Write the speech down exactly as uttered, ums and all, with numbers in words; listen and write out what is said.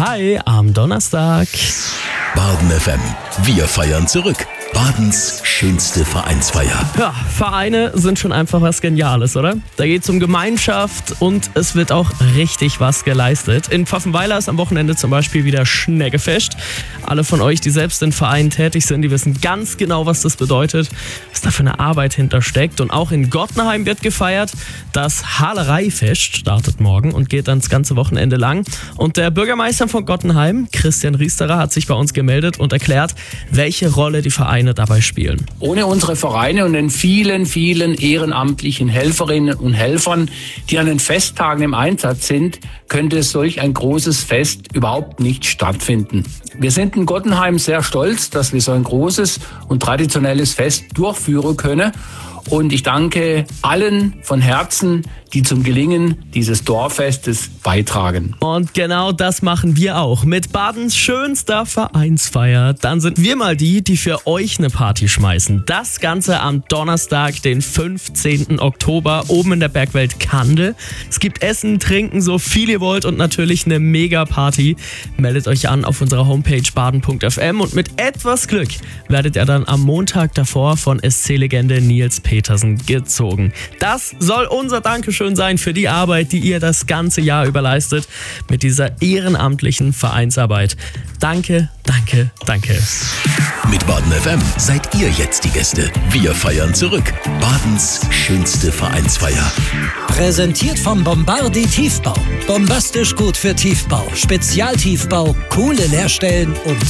Hi, am Donnerstag. Baden F M, wir feiern zurück. Badens schönste Vereinsfeier. Ja, Vereine sind schon einfach was Geniales, oder? Da geht's um Gemeinschaft und es wird auch richtig was geleistet. In Pfaffenweiler ist am Wochenende zum Beispiel wieder Schneggefest. Alle von euch, die selbst in Vereinen tätig sind, die wissen ganz genau, was das bedeutet, was da für eine Arbeit hintersteckt. Und auch in Gottenheim wird gefeiert. Das Halereifest startet morgen und geht dann das ganze Wochenende lang. Und der Bürgermeister von Gottenheim, Christian Riesterer, hat sich bei uns gemeldet und erklärt, welche Rolle die Vereine dabei spielen. Ohne unsere Vereine und den vielen, vielen ehrenamtlichen Helferinnen und Helfern, die an den Festtagen im Einsatz sind, könnte solch ein großes Fest überhaupt nicht stattfinden. Wir sind in Gottenheim sehr stolz, dass wir so ein großes und traditionelles Fest durchführen können. Und ich danke allen von Herzen, die zum Gelingen dieses Dorffestes beitragen. Und genau das machen wir auch mit Badens schönster Vereinsfeier. Dann sind wir mal die, die für euch eine Party schmeißen. Das Ganze am Donnerstag, den fünfzehnten Oktober, oben in der Bergwelt Kandel. Es gibt Essen, Trinken, so viel ihr wollt und natürlich eine Mega-Party. Meldet euch an auf unserer Homepage baden punkt f m und mit etwas Glück werdet ihr dann am Montag davor von S C-Legende Nils Petersen gezogen. Das soll unser Dankeschön sein für die Arbeit, die ihr das ganze Jahr über leistet mit dieser ehrenamtlichen Vereinsarbeit. Danke, danke, danke. Mit Baden F M seid ihr jetzt die Gäste. Wir feiern zurück. Badens schönste Vereinsfeier. Präsentiert vom Bombardi Tiefbau. Bombastisch gut für Tiefbau. Spezialtiefbau, coole Leerstellen und